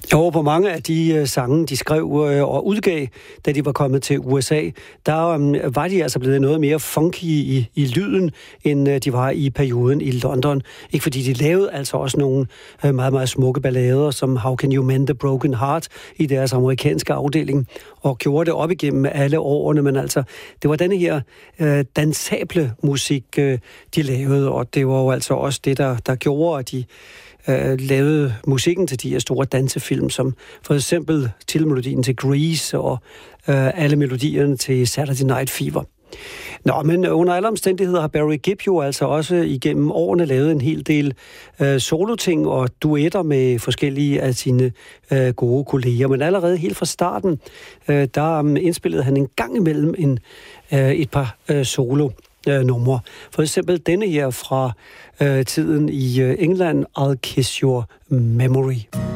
Jo, på mange af de sange, de skrev og udgav, da de var kommet til USA, der var de altså blevet noget mere funky i lyden, end de var i perioden i London. Ikke fordi de lavede altså også nogle meget, meget smukke ballader, som How Can You Mend a Broken Heart i deres amerikanske afdeling, og gjorde det op igennem alle årene, men altså, det var denne her dansable musik, de lavede, og det var jo altså også det, der gjorde, at de lavede musikken til de her store dansefilm, som for eksempel titelmelodien til Grease og alle melodierne til Saturday Night Fever. Nå, men under alle omstændigheder har Barry Gibb jo altså også igennem årene lavet en hel del soloting og duetter med forskellige af sine gode kolleger. Men allerede helt fra starten, der indspillede han en gang imellem et par solo numre. For eksempel denne her fra tiden i England, I'll Kiss Your Memory.